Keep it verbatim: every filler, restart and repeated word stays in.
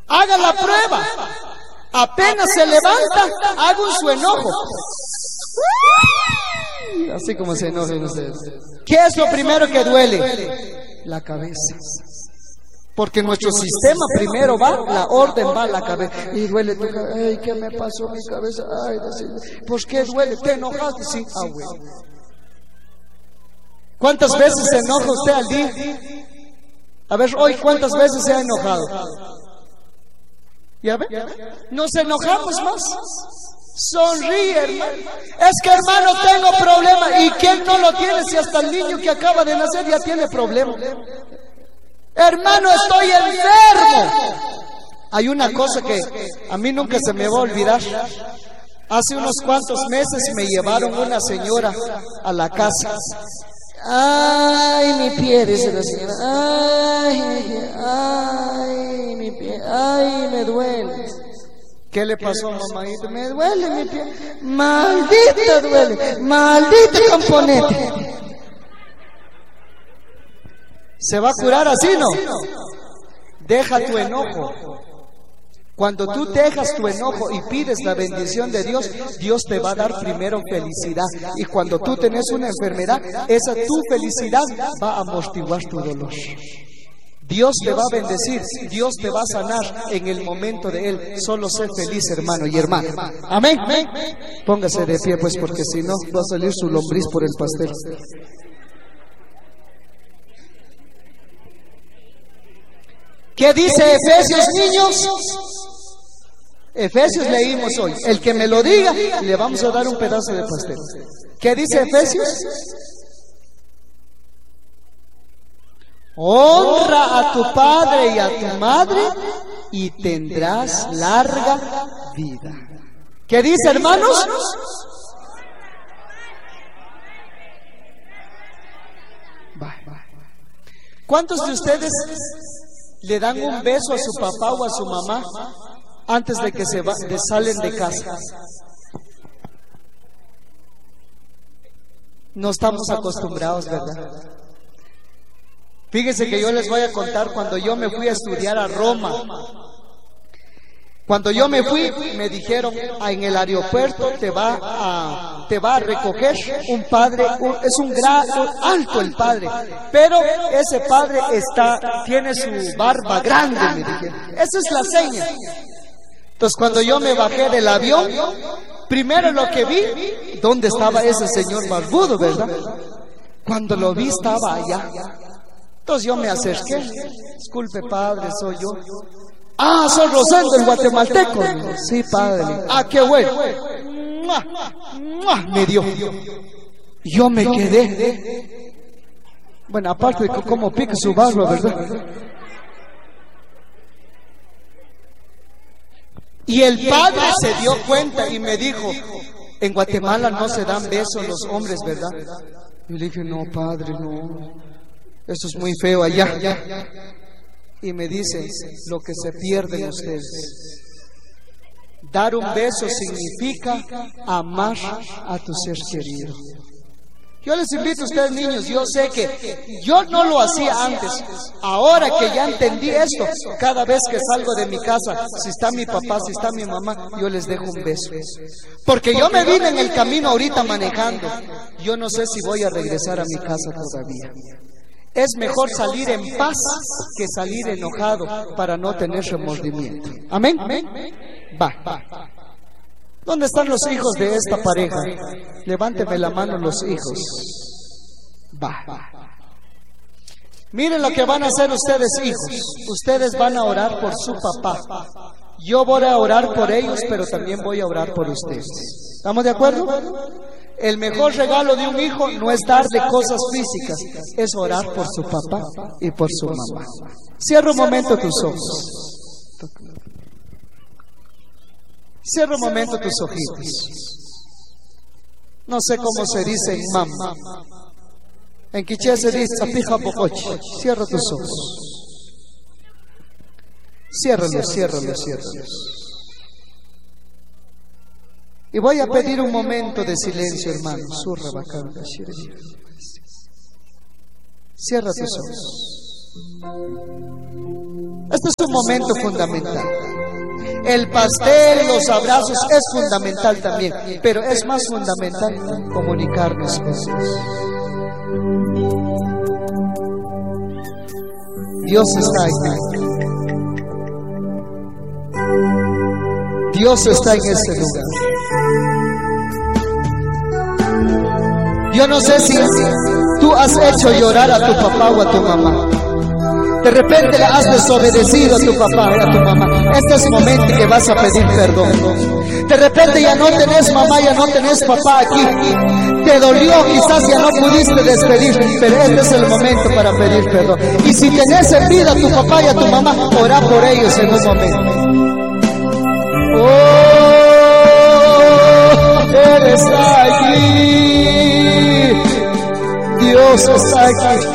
Haga la prueba. Apenas se levanta, haga un su enojo. Así como se enojan ustedes. ¿Qué es lo primero que duele? La cabeza. Porque nuestro sistema primero va, la orden va a la cabeza. Y duele tu cabeza. Ay, ¿qué me pasó mi cabeza? Ay, ¿por qué duele? ¿Te enojaste? Sí, ah, bueno. ¿Cuántas veces se enoja usted al día? A ver, hoy, ¿cuántas veces se ha enojado? ¿Ya ve? Nos enojamos más. Sonríe, hermano. Es que, hermano, tengo problema. ¿Y quién no lo tiene si hasta el niño que acaba de nacer ya tiene problema? Hermano, estoy enfermo. Hay una cosa que a mí nunca se me va a olvidar. Hace unos cuantos meses me llevaron una señora a la casa. Ay, mi pie, dice la señora. Ay, ay, mi pie. Ay, me duele. ¿Qué le pasó, mamadito? Me duele mi pie. Maldito duele. Maldito componente. ¿Se va a curar así, no? Deja tu enojo. Cuando tú dejas tu enojo y pides la bendición de Dios, Dios te va a dar primero felicidad. Y cuando tú tenés una enfermedad, esa tu felicidad va a amortiguar tu dolor. Dios te va a bendecir, Dios te va a sanar en el momento de Él. Solo sé feliz, hermano y hermana. Amén. Póngase de pie, pues, porque si no va a salir su lombriz por el pastel. ¿Qué dice Efesios, niños? Efesios leímos hoy. El que me lo diga, le vamos a dar un pedazo de pastel. ¿Qué dice Efesios? Honra a tu padre y a tu madre y tendrás larga vida. ¿Qué dice, hermanos? ¿Cuántos de ustedes le dan un beso a su papá o a su mamá antes de que se va, de salen de casa? No estamos acostumbrados, ¿verdad? Fíjense que yo les voy a contar cuando yo me fui a estudiar a Roma. Cuando yo me fui, me dijeron, ah, en el aeropuerto te va a, te va a recoger un padre, un, es un gran, alto el padre, pero ese padre está, tiene su barba grande, me dijeron. Esa es la seña. Entonces, cuando yo me bajé del avión, primero lo que vi, ¿dónde estaba ese señor barbudo, verdad? Cuando lo vi, estaba allá. Entonces yo me acerqué. Disculpe, padre, soy yo. Ah, soy Rosendo, el guatemalteco. Sí, padre. Ah, qué bueno. Me dio. Yo me quedé. Bueno, aparte de cómo pica su barba, ¿verdad? Y el padre se dio cuenta y me dijo, en Guatemala no se dan besos los hombres, ¿verdad? Y le dije, no, padre, no. Eso es muy feo allá. Y me dice, lo que se pierden ustedes. Dar un beso significa amar a tu ser querido. Yo les invito a ustedes, niños, yo sé que yo no lo hacía antes. Ahora que ya entendí esto, cada vez que salgo de mi casa, si está mi papá, si está mi mamá, yo les dejo un beso. Porque yo me vine en el camino ahorita manejando. Yo no sé si voy a regresar a mi casa todavía. Es mejor salir en paz que salir enojado para no tener remordimiento. ¿Amén? Va. ¿Dónde están los hijos de esta pareja? Levánteme la mano los hijos. Va. Miren lo que van a hacer ustedes, hijos. Ustedes van a orar por su papá. Yo voy a orar por ellos, pero también voy a orar por ustedes. ¿Estamos de acuerdo? El mejor regalo de un hijo no es darle cosas físicas, es orar por su papá y por su mamá. Cierra un momento tus ojos. Cierra un momento tus ojitos. No sé cómo se dice en mamá. En quiché se dice apija pocoche. Cierra tus ojos. Ciérralos, ciérralos, ciérralos. Y voy a pedir un momento de silencio, hermano. Cierra tus ojos. Este es un momento fundamental. El pastel, los abrazos es fundamental también, pero es más fundamental comunicarnos con Dios. Dios está aquí. Dios está en ese lugar. Yo no sé si tú has hecho llorar a tu papá o a tu mamá. De repente le has desobedecido a tu papá o a tu mamá. Este es el momento que vas a pedir perdón. De repente ya no tenés mamá, ya no tenés papá aquí. Te dolió, quizás ya no pudiste despedir, pero este es el momento para pedir perdón. Y si tenés en vida a tu papá y a tu mamá, orá por ellos en un momento. Oh, Él está aquí. Dios está aquí.